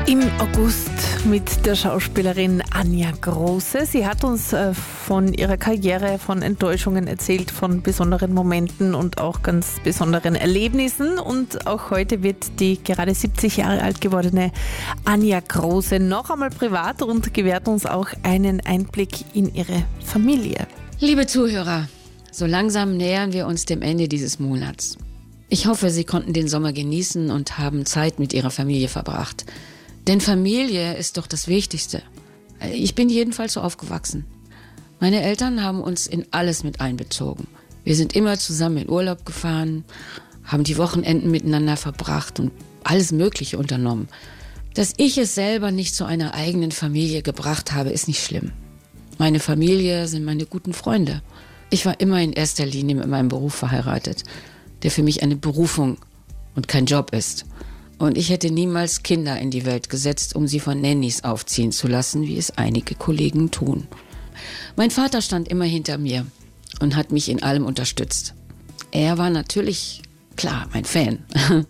Im August mit der Schauspielerin Anja Große. Sie hat uns von ihrer Karriere, von Enttäuschungen erzählt, von besonderen Momenten und auch ganz besonderen Erlebnissen. Und auch heute wird die gerade 70 Jahre alt gewordene Anja Große noch einmal privat und gewährt uns auch einen Einblick in ihre Familie. Liebe Zuhörer, so langsam nähern wir uns dem Ende dieses Monats. Ich hoffe, Sie konnten den Sommer genießen und haben Zeit mit Ihrer Familie verbracht. Denn Familie ist doch das Wichtigste. Ich bin jedenfalls so aufgewachsen. Meine Eltern haben uns in alles mit einbezogen. Wir sind immer zusammen in Urlaub gefahren, haben die Wochenenden miteinander verbracht und alles Mögliche unternommen. Dass ich es selber nicht zu einer eigenen Familie gebracht habe, ist nicht schlimm. Meine Familie sind meine guten Freunde. Ich war immer in erster Linie mit meinem Beruf verheiratet, der für mich eine Berufung und kein Job ist. Und ich hätte niemals Kinder in die Welt gesetzt, um sie von Nannies aufziehen zu lassen, wie es einige Kollegen tun. Mein Vater stand immer hinter mir und hat mich in allem unterstützt. Er war natürlich, klar, mein Fan,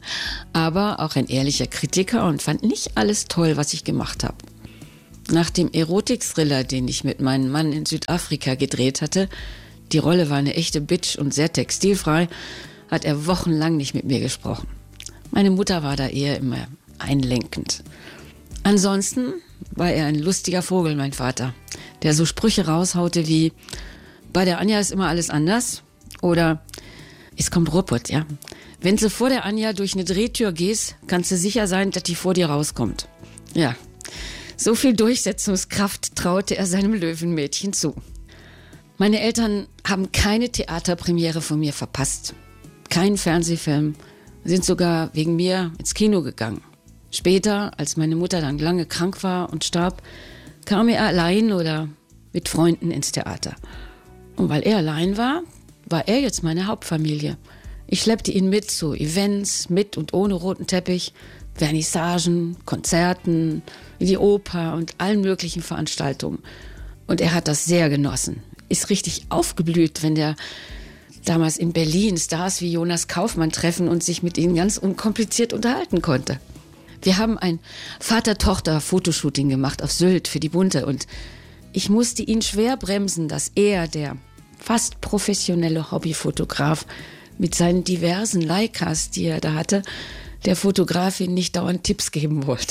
aber auch ein ehrlicher Kritiker und fand nicht alles toll, was ich gemacht habe. Nach dem Erotik-Thriller, den ich mit meinem Mann in Südafrika gedreht hatte, die Rolle war eine echte Bitch und sehr textilfrei, hat er wochenlang nicht mit mir gesprochen. Meine Mutter war da eher immer einlenkend. Ansonsten war er ein lustiger Vogel, mein Vater, der so Sprüche raushaute wie: bei der Anja ist immer alles anders oder es kommt Ruppert, ja. Wenn du vor der Anja durch eine Drehtür gehst, kannst du sicher sein, dass die vor dir rauskommt. Ja, so viel Durchsetzungskraft traute er seinem Löwenmädchen zu. Meine Eltern haben keine Theaterpremiere von mir verpasst, keinen Fernsehfilm, sind sogar wegen mir ins Kino gegangen. Später, als meine Mutter dann lange krank war und starb, kam er allein oder mit Freunden ins Theater. Und weil er allein war, war er jetzt meine Hauptfamilie. Ich schleppte ihn mit zu Events, mit und ohne roten Teppich, Vernissagen, Konzerten, in die Oper und allen möglichen Veranstaltungen. Und er hat das sehr genossen. Ist richtig aufgeblüht, wenn der damals in Berlin Stars wie Jonas Kaufmann treffen und sich mit ihnen ganz unkompliziert unterhalten konnte. Wir haben ein Vater-Tochter-Fotoshooting gemacht auf Sylt für die Bunte und ich musste ihn schwer bremsen, dass er, der fast professionelle Hobbyfotograf, mit seinen diversen Leicas, die er da hatte, der Fotografin nicht dauernd Tipps geben wollte.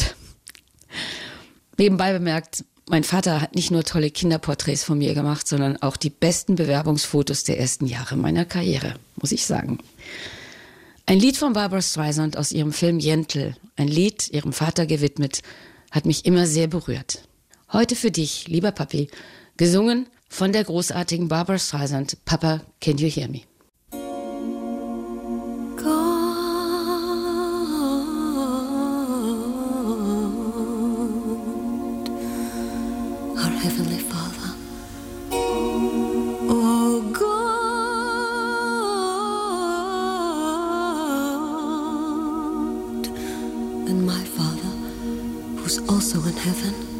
Nebenbei bemerkt, mein Vater hat nicht nur tolle Kinderporträts von mir gemacht, sondern auch die besten Bewerbungsfotos der ersten Jahre meiner Karriere, muss ich sagen. Ein Lied von Barbra Streisand aus ihrem Film Yentl, ein Lied ihrem Vater gewidmet, hat mich immer sehr berührt. Heute für dich, lieber Papi, gesungen von der großartigen Barbra Streisand, Papa, Can You Hear Me? Heavenly Father, oh God, and my Father, who's also in heaven,